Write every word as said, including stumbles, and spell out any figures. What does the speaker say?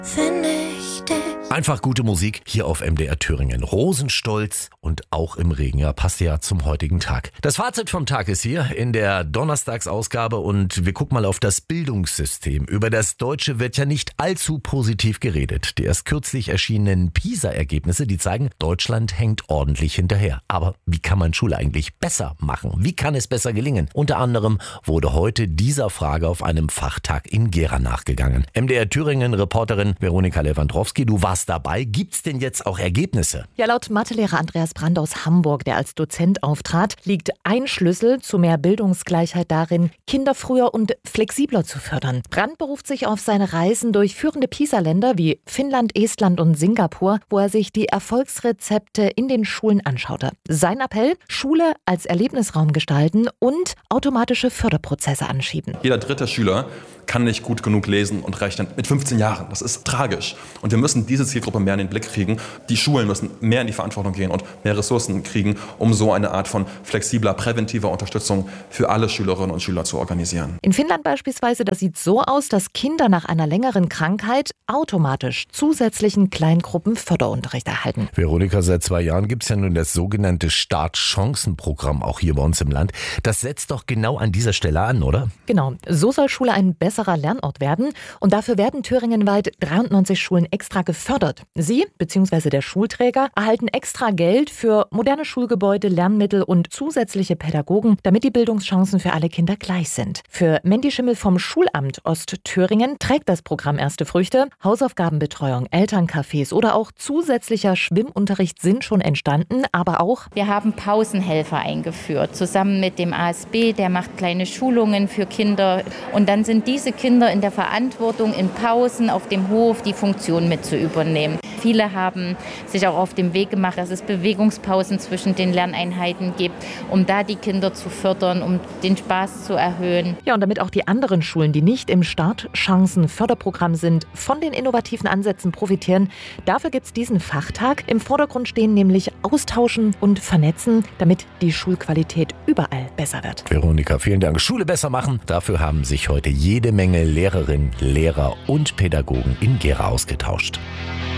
Finde ich dich. Einfach gute Musik hier auf M D R Thüringen. Rosenstolz und auch im Regen. Ja, passt ja zum heutigen Tag. Das Fazit vom Tag ist hier in der Donnerstagsausgabe und wir gucken mal auf das Bildungssystem. Über das Deutsche wird ja nicht allzu positiv geredet. Die erst kürzlich erschienenen PISA-Ergebnisse, die zeigen, Deutschland hängt ordentlich hinterher. Aber wie kann man Schule eigentlich besser machen? Wie kann es besser gelingen? Unter anderem wurde heute dieser Frage auf einem Fachtag in Gera nachgegangen. M D R Thüringen-Reporterin Veronika Lewandowski, du warst dabei. Gibt's denn jetzt auch Ergebnisse? Ja, laut Mathelehrer Andreas Brand aus Hamburg, der als Dozent auftrat, liegt ein Schlüssel zu mehr Bildungsgleichheit darin, Kinder früher und flexibler zu fördern. Brand beruft sich auf seine Reisen durch führende PISA-Länder wie Finnland, Estland und Singapur, wo er sich die Erfolgsrezepte in den Schulen anschaute. Sein Appell: Schule als Erlebnisraum gestalten und automatische Förderprozesse anschieben. Jeder dritte Schüler kann nicht gut genug lesen und rechnen mit fünfzehn Jahren. Das ist tragisch. Und wir müssen diese Zielgruppe mehr in den Blick kriegen. Die Schulen müssen mehr in die Verantwortung gehen und mehr Ressourcen kriegen, um so eine Art von flexibler, präventiver Unterstützung für alle Schülerinnen und Schüler zu organisieren. In Finnland beispielsweise, das sieht so aus, dass Kinder nach einer längeren Krankheit automatisch zusätzlichen Kleingruppen Förderunterricht erhalten. Veronika, seit zwei Jahren gibt es ja nun das sogenannte Startchancenprogramm auch hier bei uns im Land. Das setzt doch genau an dieser Stelle an, oder? Genau, so soll Schule ein besserer Lernort werden und dafür werden thüringenweit dreiundneunzig Schulen extra gefördert. Sie bzw. der Schulträger erhalten extra Geld für moderne Schulgebäude, Lernmittel und zusätzliche Pädagogen, damit die Bildungschancen für alle Kinder gleich sind. Für Mandy Schimmel vom Schulamt Ostthüringen trägt das Programm erste Früchte. Hausaufgabenbetreuung, Elterncafés oder auch zusätzlicher Schwimmunterricht sind schon entstanden, aber auch wir haben Pausenhelfer eingeführt, zusammen mit dem A S B, der macht kleine Schulungen für Kinder und dann sind diese Kinder in der Verantwortung, in Pausen auf dem Hof die Funktion mit zu übernehmen. Viele haben sich auch auf den Weg gemacht, dass es Bewegungspausen zwischen den Lerneinheiten gibt, um da die Kinder zu fördern, um den Spaß zu erhöhen. Ja, und damit auch die anderen Schulen, die nicht im Startchancen-Förderprogramm sind, von den innovativen Ansätzen profitieren. Dafür gibt es diesen Fachtag. Im Vordergrund stehen nämlich Austauschen und Vernetzen, damit die Schulqualität überall besser wird. Veronika, vielen Dank. Schule besser machen. Dafür haben sich heute jede Menge Lehrerinnen, Lehrer und Pädagogen in Gera ausgetauscht.